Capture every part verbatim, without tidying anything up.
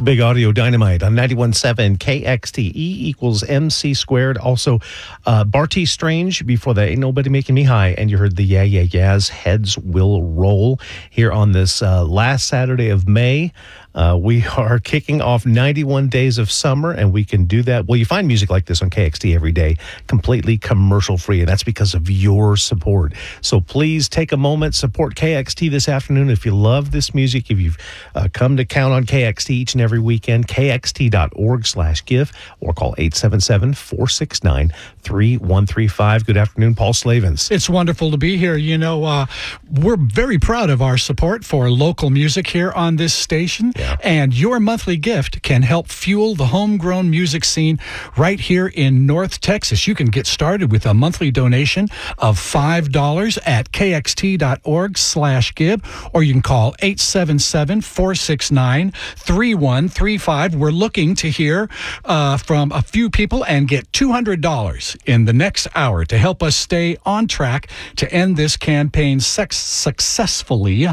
Big Audio Dynamite on ninety-one point seven K X T. E equals M C squared. Also, uh, Barty Strange before that, Ain't Nobody Making Me High. And you heard the Yeah, Yeah, Yeahs, Heads Will Roll here on this uh, last Saturday of May. Uh, we are kicking off ninety-one days of summer, and we can do that. Well, you find music like this on K X T every day, completely commercial-free, and that's because of your support. So please take a moment, support K X T this afternoon. If you love this music, if you've uh, come to count on K X T each and every weekend, K X T dot org slash give, or call eight seven seven, four six nine, three one three five. Good afternoon, Paul Slavens. It's wonderful to be here. You know, uh, we're very proud of our support for local music here on this station. Yeah. And your monthly gift can help fuel the homegrown music scene right here in North Texas. You can get started with a monthly donation of five dollars at K X T dot org slash give, or you can call eight seven seven, four six nine, three one three five. We're looking to hear uh, from a few people and get two hundred dollars in the next hour to help us stay on track to end this campaign sex- successfully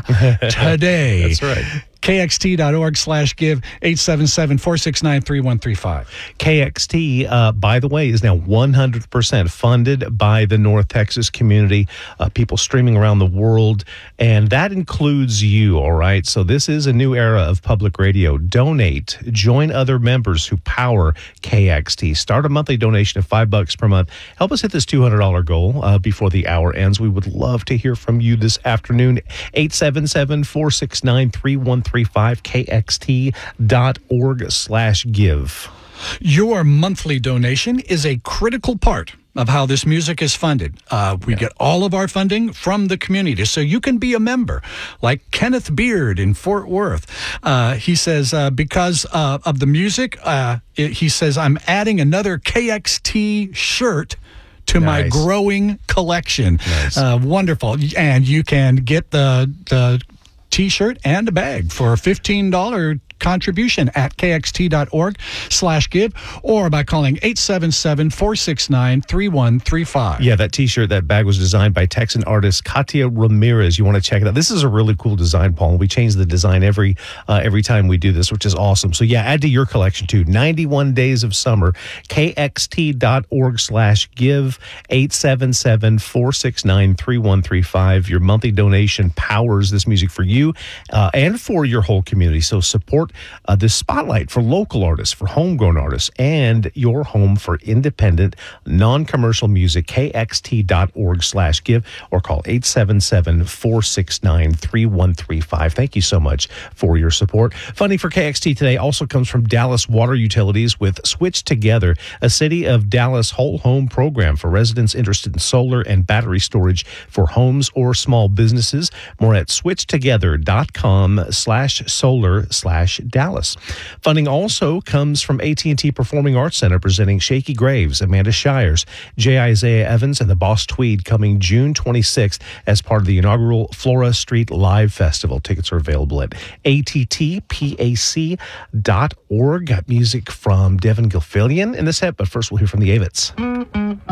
today. That's right. K X T dot org slash give, eight seven seven, four six nine, three one three five. K X T, uh, by the way, is now one hundred percent funded by the North Texas community, uh, people streaming around the world, and that includes you, all right? So this is a new era of public radio. Donate. Join other members who power K X T. Start a monthly donation of five bucks per month. Help us hit this two hundred dollars goal uh, before the hour ends. We would love to hear from you this afternoon. eight seven seven, four six nine, three one three five, K X T dot org slash give. Your monthly donation is a critical part of how this music is funded. Uh, we yeah. get all of our funding from the community, so you can be a member, like Kenneth Beard in Fort Worth. Uh, he says, uh, because uh, of the music, uh, it, he says, I'm adding another K X T shirt to nice. my growing collection. Nice. Uh, wonderful. And you can get the the T-shirt and a bag for a fifteen dollars contribution at K X T dot org slash give, or by calling eight seven seven, four six nine, three one three five. Yeah, that T-shirt, that bag was designed by Texan artist Katia Ramirez. You want to check it out. This is a really cool design, Paul. We change the design every uh, every time we do this, which is awesome. So yeah, add to your collection too. ninety-one days of summer. K X T dot org slash give, eight seven seven, four six nine, three one three five. Your monthly donation powers this music for you uh, and for your whole community. So support Uh, this spotlight for local artists, for homegrown artists, and your home for independent, non-commercial music. K X T dot org slash give, or call eight seven seven, four six nine, three one three five. Thank you so much for your support. Funding for K X T today also comes from Dallas Water Utilities with Switch Together, a City of Dallas whole home program for residents interested in solar and battery storage for homes or small businesses. More at switch together dot com slash solar slash Dallas. Funding also comes from A T and T Performing Arts Center, presenting Shaky Graves, Amanda Shires, J. Isaiah Evans, and the Boss Tweed, coming June twenty-sixth as part of the inaugural Flora Street Live Festival. Tickets are available at A T T pac dot org. Got music from Devin Gilfillian in this set, but first we'll hear from the Avets.